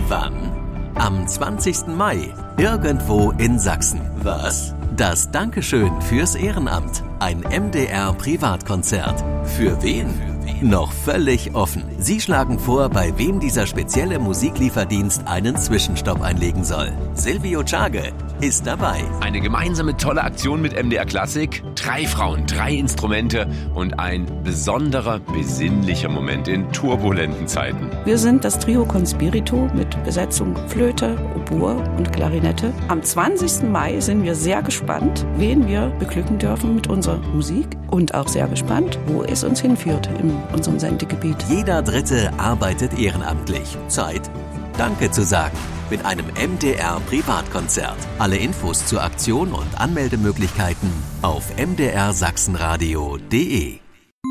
Wann? Am 20. Mai, irgendwo in Sachsen. Was? Das Dankeschön fürs Ehrenamt. Ein MDR-Privatkonzert. Für wen? Noch völlig offen. Sie schlagen vor, bei wem dieser spezielle Musiklieferdienst einen Zwischenstopp einlegen soll. Silvio Czage ist dabei. Eine gemeinsame tolle Aktion mit MDR Klassik. 3 Frauen, 3 Instrumente und ein besonderer, besinnlicher Moment in turbulenten Zeiten. Wir sind das Trio Conspirito mit Besetzung Flöte, Oboe und Klarinette. Am 20. Mai sind wir sehr gespannt, wen wir beglücken dürfen mit unserer Musik und auch sehr gespannt, wo es uns hinführt in unserem Sendegebiet. Jeder Dritte arbeitet ehrenamtlich. Zeit, Danke zu sagen. Mit einem MDR-Privatkonzert. Alle Infos zur Aktion und Anmeldemöglichkeiten auf mdrsachsenradio.de.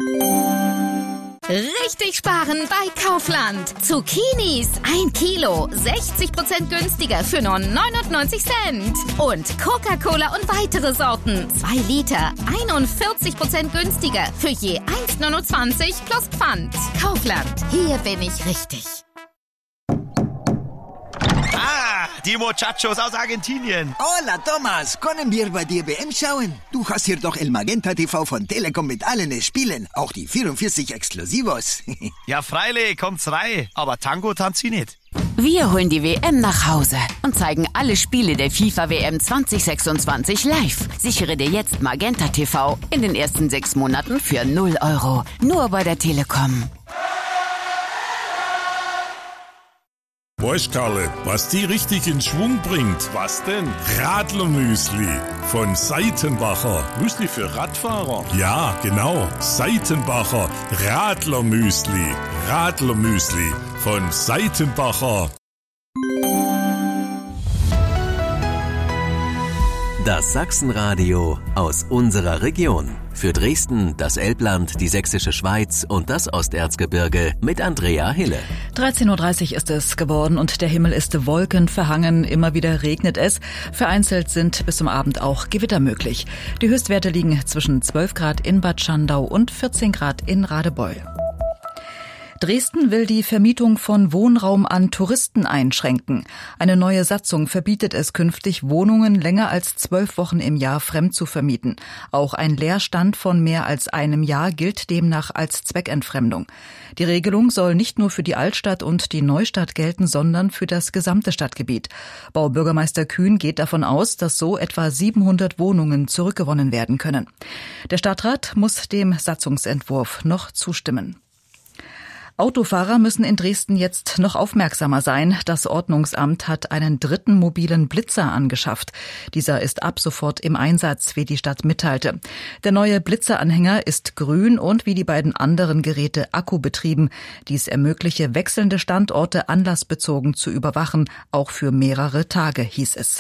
Richtig sparen bei Kaufland. Zucchinis 1 Kilo, 60% günstiger für nur 99 Cent. Und Coca-Cola und weitere Sorten, 2 Liter, 41% günstiger für je 1,29 plus Pfand. Kaufland, hier bin ich richtig. Die Muchachos aus Argentinien. Hola, Thomas. Können wir bei dir WM schauen? Du hast hier doch El Magenta TV von Telekom mit allen Spielen. Auch die 44 Exklusivos. Ja, freilich, kommt's rein. Aber Tango tanzt sie nicht. Wir holen die WM nach Hause und zeigen alle Spiele der FIFA-WM 2026 live. Sichere dir jetzt Magenta TV in den ersten 6 Monaten für 0 €. Nur bei der Telekom. Weißt Karle, was die richtig in Schwung bringt? Was denn? Radlermüsli von Seitenbacher. Müsli für Radfahrer? Ja, genau. Seitenbacher Radlermüsli. Radlermüsli von Seitenbacher. Das Sachsenradio aus unserer Region. Für Dresden, das Elbland, die Sächsische Schweiz und das Osterzgebirge mit Andrea Hille. 13:30 Uhr ist es geworden und der Himmel ist wolkenverhangen. Immer wieder regnet es. Vereinzelt sind bis zum Abend auch Gewitter möglich. Die Höchstwerte liegen zwischen 12 Grad in Bad Schandau und 14 Grad in Radebeul. Dresden will die Vermietung von Wohnraum an Touristen einschränken. Eine neue Satzung verbietet es künftig, Wohnungen länger als 12 Wochen im Jahr fremd zu vermieten. Auch ein Leerstand von mehr als einem Jahr gilt demnach als Zweckentfremdung. Die Regelung soll nicht nur für die Altstadt und die Neustadt gelten, sondern für das gesamte Stadtgebiet. Baubürgermeister Kühn geht davon aus, dass so etwa 700 Wohnungen zurückgewonnen werden können. Der Stadtrat muss dem Satzungsentwurf noch zustimmen. Autofahrer müssen in Dresden jetzt noch aufmerksamer sein. Das Ordnungsamt hat einen 3. mobilen Blitzer angeschafft. Dieser ist ab sofort im Einsatz, wie die Stadt mitteilte. Der neue Blitzeranhänger ist grün und wie die beiden anderen Geräte akkubetrieben. Dies ermögliche wechselnde Standorte anlassbezogen zu überwachen, auch für mehrere Tage, hieß es.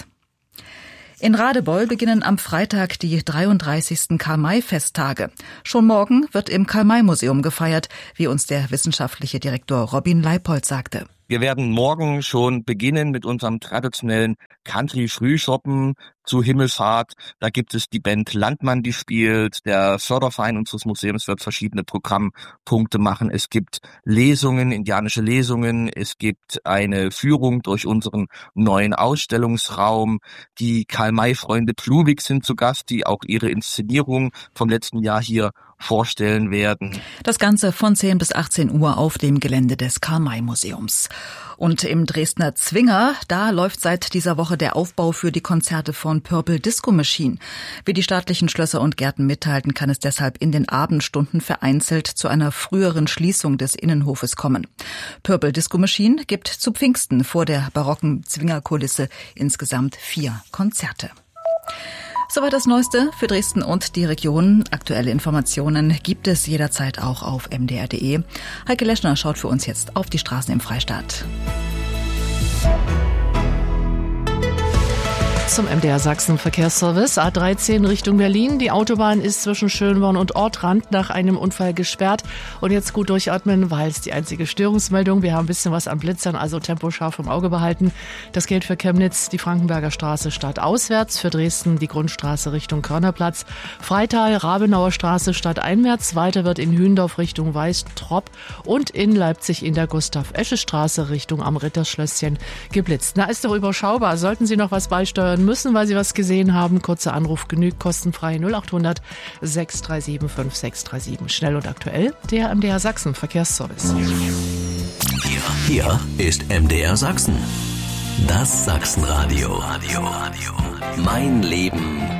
In Radebeul beginnen am Freitag die 33. Karl-May-Festtage. Schon morgen wird im Karl-May-Museum gefeiert, wie uns der wissenschaftliche Direktor Robin Leipold sagte. Wir werden morgen schon beginnen mit unserem traditionellen Country-Frühschoppen zu Himmelfahrt. Da gibt es die Band Landmann, die spielt. Der Förderverein unseres Museums wird verschiedene Programmpunkte machen. Es gibt Lesungen, indianische Lesungen. Es gibt eine Führung durch unseren neuen Ausstellungsraum. Die Karl-May-Freunde Pluvik sind zu Gast, die auch ihre Inszenierung vom letzten Jahr hier vorstellen werden. Das Ganze von 10 bis 18 Uhr auf dem Gelände des Karl-May-Museums. Und im Dresdner Zwinger, da läuft seit dieser Woche der Aufbau für die Konzerte von Purple Disco Machine. Wie die staatlichen Schlösser und Gärten mitteilten, kann es deshalb in den Abendstunden vereinzelt zu einer früheren Schließung des Innenhofes kommen. Purple Disco Machine gibt zu Pfingsten vor der barocken Zwingerkulisse insgesamt 4 Konzerte. Soweit das Neueste für Dresden und die Region. Aktuelle Informationen gibt es jederzeit auch auf mdr.de. Heike Leschner schaut für uns jetzt auf die Straßen im Freistaat. Zum MDR Sachsen Verkehrsservice. A13 Richtung Berlin. Die Autobahn ist zwischen Schönborn und Ortrand nach einem Unfall gesperrt. Und jetzt gut durchatmen, weil es die einzige Störungsmeldung. Wir haben ein bisschen was an Blitzern, also Tempo scharf im Auge behalten. Das gilt für Chemnitz, die Frankenberger Straße stadtauswärts, für Dresden die Grundstraße Richtung Körnerplatz, Freital, Rabenauer Straße stadteinwärts, weiter wird in Hündorf Richtung Weißtrop und in Leipzig in der Gustav-Esche-Straße Richtung am Ritterschlösschen geblitzt. Na, ist doch überschaubar. Sollten Sie noch was beisteuern müssen, weil Sie was gesehen haben, kurzer Anruf genügt, kostenfrei 0800 637 5637. Schnell und aktuell, der MDR Sachsen Verkehrsservice. Hier ist MDR Sachsen. Das Sachsenradio. Mein Leben